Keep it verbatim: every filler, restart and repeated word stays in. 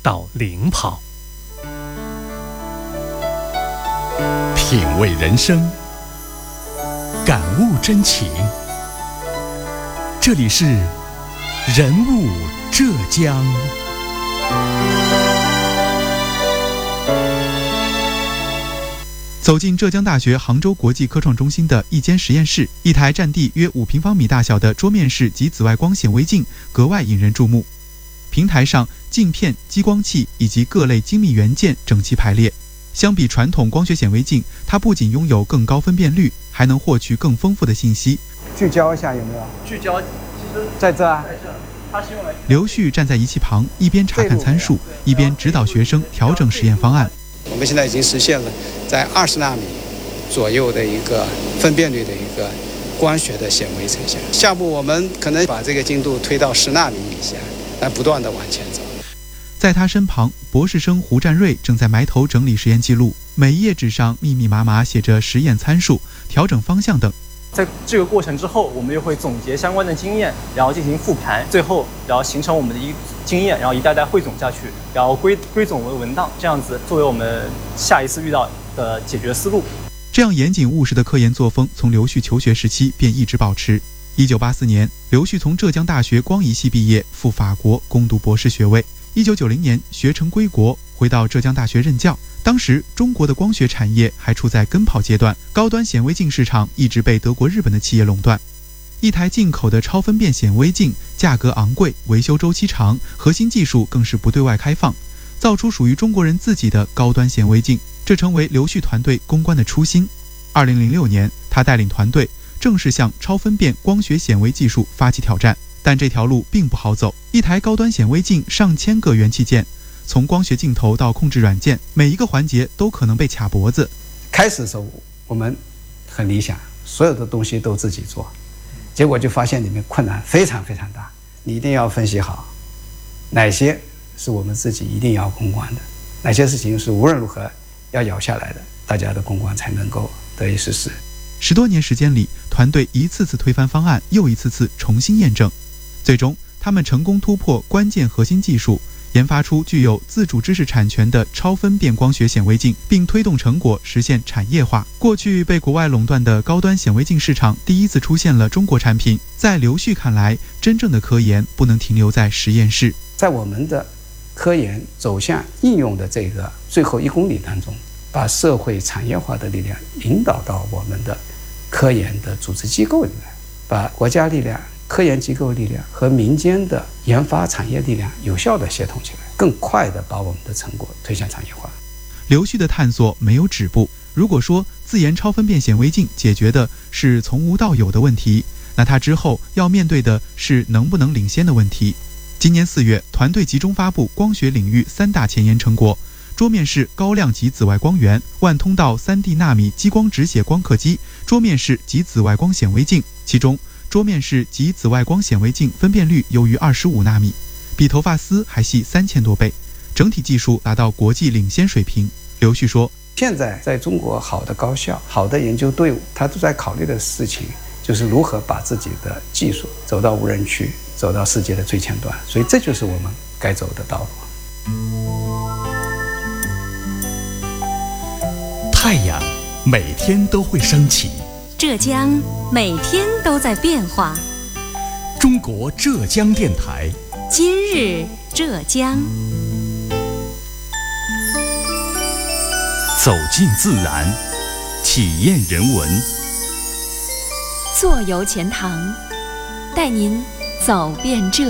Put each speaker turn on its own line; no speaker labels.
到领跑。
品味人生，感悟真情。这里是人物浙江。
走进浙江大学杭州国际科创中心的一间实验室，一台占地约五平方米大小的桌面式极紫外光显微镜格外引人注目。平台上镜片、激光器以及各类精密元件整齐排列。相比传统光学显微镜，它不仅拥有更高分辨率，还能获取更丰富的信息。
聚焦一下有没有？
聚焦其实
在这啊。
在这，它是用来。
刘旭站在仪器旁，一边查看参数，一边指导学生调整实验方案。
我们现在已经实现了在二十纳米左右的一个分辨率的一个光学的显微呈现。下步我们可能把这个精度推到十纳米以下，来不断的往前走。
在他身旁，博士生胡占瑞正在埋头整理实验记录，每一页纸上密密麻麻写着实验参数、调整方向等。
在这个过程之后，我们又会总结相关的经验，然后进行复盘，最后然后形成我们的一经验，然后一代代汇总下去，然后归归总为文档，这样子作为我们下一次遇到的解决思路。
这样严谨务实的科研作风，从刘旭求学时期便一直保持。一九八四年，刘旭从浙江大学光仪系毕业，赴法国攻读博士学位。一九九零年学成归国，回到浙江大学任教。当时中国的光学产业还处在跟跑阶段，高端显微镜市场一直被德国、日本的企业垄断。一台进口的超分辨显微镜价格昂贵，维修周期长，核心技术更是不对外开放，造出属于中国人自己的高端显微镜，这成为刘旭团队攻关的初心。二零零六年，他带领团队正式向超分辨光学显微技术发起挑战。但这条路并不好走，一台高端显微镜上千个元器件，从光学镜头到控制软件，每一个环节都可能被卡脖子。
开始的时候我们很理想，所有的东西都自己做，结果就发现里面困难非常非常大。你一定要分析好，哪些是我们自己一定要攻关的，哪些事情是无论如何要咬下来的，大家的攻关才能够得以实施。
十多年时间里，团队一次次推翻方案，又一次次重新验证。最终，他们成功突破关键核心技术，研发出具有自主知识产权的超分辨光学显微镜，并推动成果实现产业化。过去被国外垄断的高端显微镜市场第一次出现了中国产品。在刘旭看来，真正的科研不能停留在实验室，
在我们的科研走向应用的这个最后一公里当中，把社会产业化的力量引导到我们的科研的组织机构里来，把国家力量、科研机构力量和民间的研发产业力量有效地协同起来，更快地把我们的成果推向产业化。
刘旭的探索没有止步。如果说自研超分辨显微镜解决的是从无到有的问题，那他之后要面对的是能不能领先的问题。今年四月，团队集中发布光学领域三大前沿成果：桌面式高量级紫外光源、万通道 三 D 纳米激光直写光刻机、桌面式极紫外光显微镜。其中桌面式极紫外光显微镜分辨率优于二十五纳米，比头发丝还细三千多倍，整体技术达到国际领先水平。刘旭说，
现在在中国好的高校、好的研究队伍，他都在考虑的事情就是如何把自己的技术走到无人区，走到世界的最前端，所以这就是我们该走的道路。
太阳每天都会升起，
浙江每天都在变化。
中国浙江电台，
今日浙江。
走进自然，体验人文。
坐游钱塘，带您走遍浙